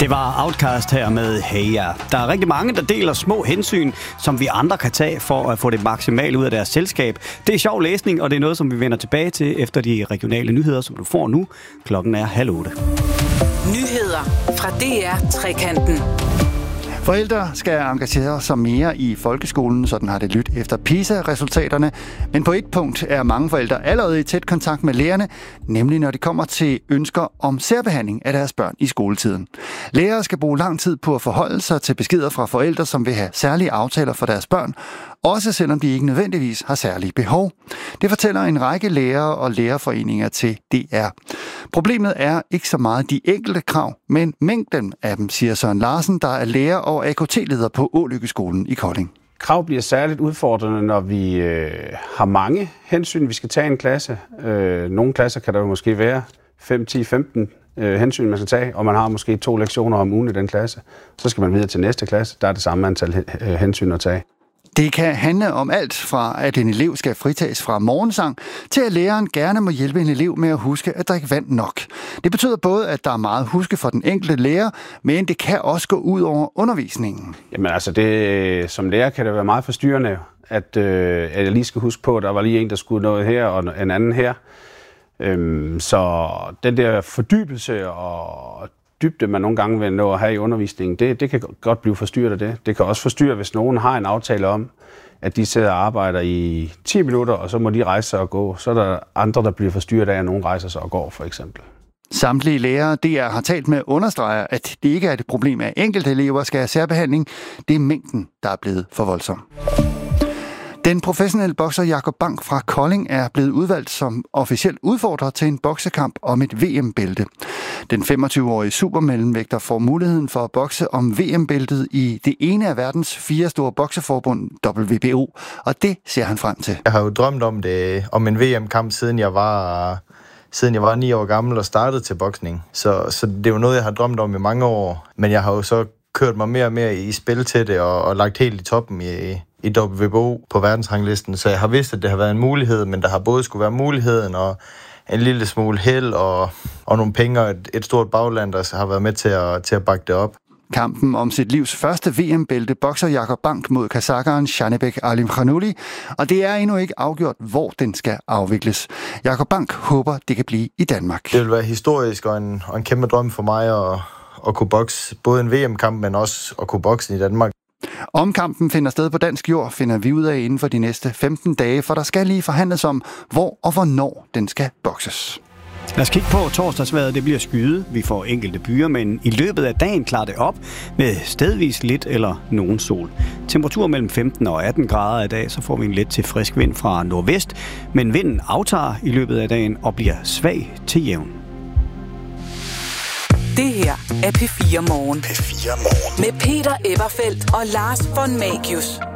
Det var Outcast her med Hey Ya. Der er rigtig mange, der deler små hensyn, som vi andre kan tage for at få det maksimale ud af deres selskab. Det er sjov læsning, og det er noget, som vi vender tilbage til efter de regionale nyheder, som du får nu. Klokken er 7:30. Nyheder fra DR Trekanten. Forældre skal engagere sig mere i folkeskolen, sådan har det lyttet efter PISA-resultaterne. Men på et punkt er mange forældre allerede i tæt kontakt med lærerne, nemlig når de kommer til ønsker om særbehandling af deres børn i skoletiden. Lærere skal bruge lang tid på at forholde sig til beskeder fra forældre, som vil have særlige aftaler for deres børn, også selvom de ikke nødvendigvis har særlige behov. Det fortæller en række lærere og lærerforeninger til DR. Problemet er ikke så meget de enkelte krav, men mængden af dem, siger Søren Larsen, der er lærer og AKT-leder på Ålykkeskolen i Kolding. Krav bliver særligt udfordrende, når vi har mange hensyn, vi skal tage i en klasse. Nogle klasser kan der jo måske være 5, 10, 15 hensyn, man skal tage, og man har måske 2 lektioner om ugen i den klasse. Så skal man videre til næste klasse, der er det samme antal hensyn at tage. Det kan handle om alt fra, at en elev skal fritages fra morgensang, til at læreren gerne må hjælpe en elev med at huske at drikke vand nok. Det betyder både, at der er meget huske for den enkelte lærer, men det kan også gå ud over undervisningen. Jamen altså, som lærer kan det være meget forstyrrende, at jeg lige skal huske på, at der var lige en, der skulle noget her, og en anden her. Så den der fordybelse og dybde, man nogle gange vil nå at have i undervisningen, det kan godt blive forstyrret af det. Det kan også forstyrre, hvis nogen har en aftale om, at de sidder og arbejder i 10 minutter, og så må de rejse sig og gå. Så er der andre, der bliver forstyrret af, at nogen rejser sig og går, for eksempel. Samtlige lærere, DR har talt med, understreger, at det ikke er et problem, at enkelte elever skal have særbehandling. Det er mængden, der er blevet for voldsom. Den professionelle bokser Jakob Bank fra Kolding er blevet udvalgt som officiel udfordrer til en boksekamp om et VM-bælte. Den 25-årige supermellemvægter får muligheden for at bokse om VM-bæltet i det ene af verdens 4 store bokseforbund, WBO, og det ser han frem til. Jeg har jo drømt om en VM-kamp, siden jeg var 9 år gammel og startede til boksning. Så det er jo noget, jeg har drømt om i mange år, men jeg har jo så kørt mig mere og mere i spil til det og lagt helt i toppen i WBO på verdensranglisten, så jeg har vidst, at det har været en mulighed, men der har både skulle være muligheden og en lille smule held og nogle penge og et stort bagland, der har været med til at bakke det op. Kampen om sit livs første VM-bælte bokser Jakob Bank mod kasakeren Shanebek Alimkhanuli, og det er endnu ikke afgjort, hvor den skal afvikles. Jakob Bank håber, det kan blive i Danmark. Det vil være historisk og en kæmpe drøm for mig at kunne bokse både en VM-kamp, men også at kunne bokse i Danmark. Om kampen finder sted på dansk jord, finder vi ud af inden for de næste 15 dage, for der skal lige forhandles om, hvor og hvornår den skal bokses. Lad os kigge på torsdagsvejret. Det bliver skyet. Vi får enkelte byer, men i løbet af dagen klarer det op med stedvis lidt eller nogen sol. Temperatur mellem 15 og 18 grader i dag, så får vi en let til frisk vind fra nordvest, men vinden aftager i løbet af dagen og bliver svag til jævn. Det her er P4 Morgen. P4 Morgen. Med Peter Eberfeldt og Lars von Magius.